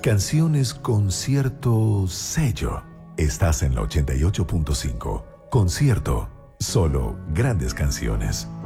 Canciones con cierto sello. Estás en la 88.5. Concierto. Solo grandes canciones.